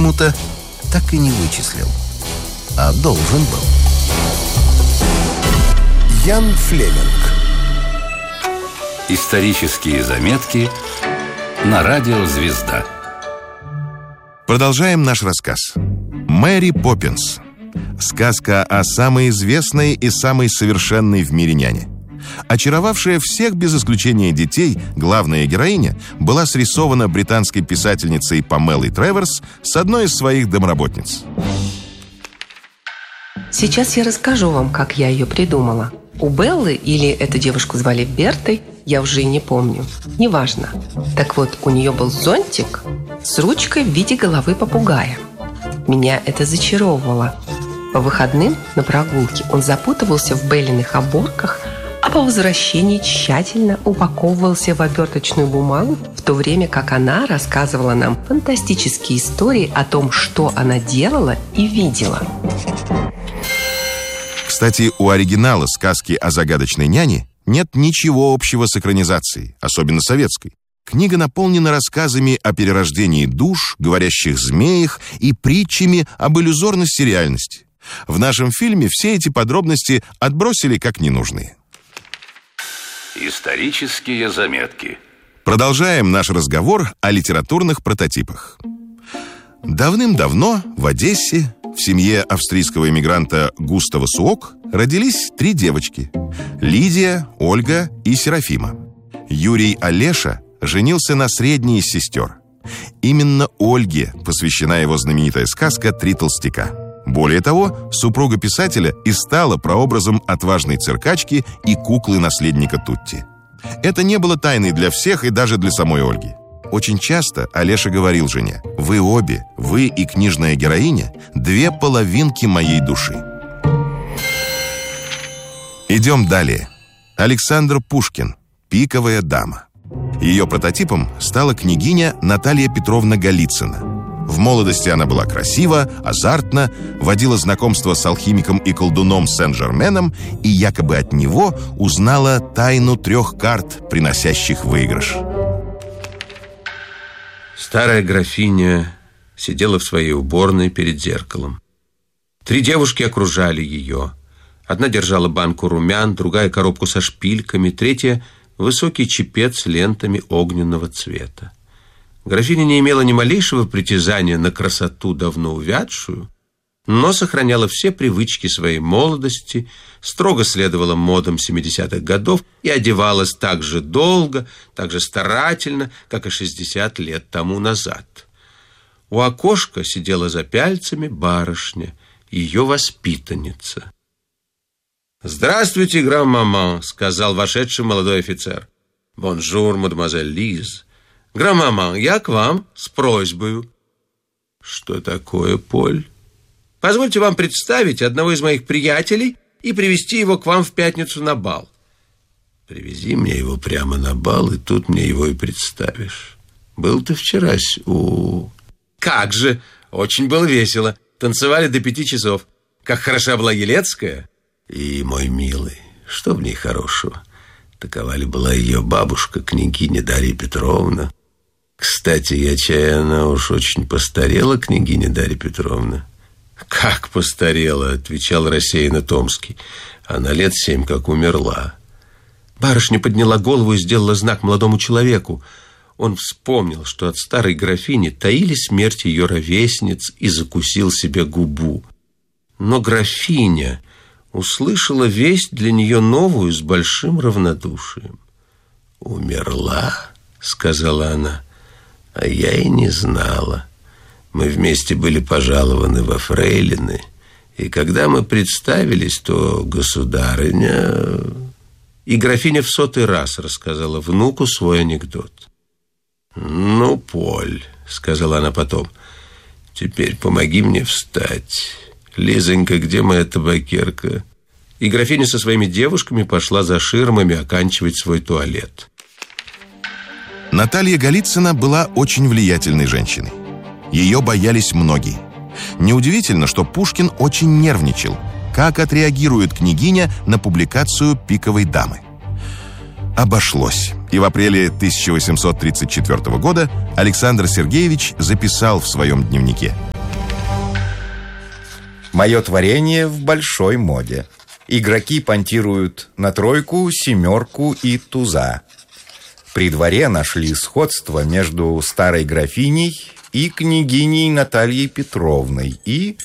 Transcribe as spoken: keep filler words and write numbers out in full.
почему-то так и не вычислил. А должен был. Ян Флеминг. Исторические заметки на радио «Звезда». Продолжаем наш рассказ. Мэри Поппинс. Сказка о самой известной и самой совершенной в мире няне. Очаровавшая всех без исключения детей, главная героиня была срисована британской писательницей Памелой Треворс с одной из своих домработниц. Сейчас я расскажу вам, как я ее придумала. У Беллы, или эту девушку звали Бертой, я уже и не помню. Неважно. Так вот, у нее был зонтик с ручкой в виде головы попугая. Меня это зачаровывало. По выходным на прогулке он запутывался в Беллиных оборках, а по возвращении тщательно упаковывался в оберточную бумагу, в то время как она рассказывала нам фантастические истории о том, что она делала и видела. Кстати, у оригинала сказки о загадочной няне нет ничего общего с экранизацией, особенно советской. Книга наполнена рассказами о перерождении душ, говорящих змеях и притчами об иллюзорности реальности. В нашем фильме все эти подробности отбросили как ненужные. Исторические заметки. Продолжаем наш разговор о литературных прототипах. Давным-давно в Одессе в семье австрийского эмигранта Густава Суок родились три девочки – Лидия, Ольга и Серафима. Юрий Олеша женился на средней из сестер. Именно Ольге посвящена его знаменитая сказка «Три толстяка». Более того, супруга писателя и стала прообразом отважной циркачки и куклы-наследника Тутти. Это не было тайной для всех и даже для самой Ольги. Очень часто Олеша говорил жене: «Вы обе, вы и книжная героиня, две половинки моей души». Идем далее. Александр Пушкин. «Пиковая дама». Ее прототипом стала княгиня Наталья Петровна Голицына. В молодости она была красива, азартна, водила знакомство с алхимиком и колдуном Сен-Жерменом и якобы от него узнала тайну трех карт, приносящих выигрыш. Старая графиня сидела в своей уборной перед зеркалом. Три девушки окружали ее. Одна держала банку румян, другая коробку со шпильками, третья — высокий чепец с лентами огненного цвета. Графиня не имела ни малейшего притязания на красоту, давно увядшую, но сохраняла все привычки своей молодости, строго следовала модам семидесятых годов и одевалась так же долго, так же старательно, как и шестьдесят лет тому назад. У окошка сидела за пяльцами барышня, ее воспитанница. «Здравствуйте, гран-маман», — сказал вошедший молодой офицер. «Бонжур, мадемуазель Лиз. Гран-маман, я к вам с просьбою». «Что такое, Поль?» «Позвольте вам представить одного из моих приятелей и привезти его к вам в пятницу на бал». «Привези мне его прямо на бал, и тут мне его и представишь. Был ты вчера у...» «Как же! Очень было весело. Танцевали до пяти часов. Как хороша была Елецкая!» «И, мой милый, что в ней хорошего? Такова ли была ее бабушка, княгиня Дарья Петровна? Кстати, я чаю, она уж очень постарела, княгиня Дарья Петровна». «Как постарела?» — отвечал рассеянно Томский. «Она лет семь как умерла». Барышня подняла голову и сделала знак молодому человеку. Он вспомнил, что от старой графини таили смерть ее ровесниц, и закусил себе губу. Но графиня услышала весть для нее новую с большим равнодушием. «Умерла?» — сказала она. «А я и не знала. Мы вместе были пожалованы во фрейлины, и когда мы представились, то государыня...» И графиня в сотый раз рассказала внуку свой анекдот. «Ну, Поль», — сказала она потом, — «теперь помоги мне встать. Лизонька, где моя табакерка?» И графиня со своими девушками пошла за ширмами оканчивать свой туалет. Наталья Голицына была очень влиятельной женщиной. Ее боялись многие. Неудивительно, что Пушкин очень нервничал, как отреагирует княгиня на публикацию «Пиковой дамы». Обошлось. И в апреле тысяча восемьсот тридцать четвёртого года Александр Сергеевич записал в своем дневнике: Мое творение в большой моде. Игроки понтируют на тройку, семерку и туза. При дворе нашли сходство между старой графиней и княгиней Натальей Петровной и